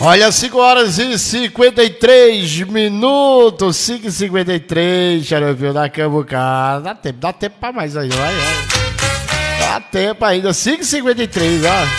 Olha, 5 horas e 53 minutos, 5h53, Xarope, da Cambucá. Dá tempo pra mais aí, vai. Dá tempo ainda, 5h53, ó.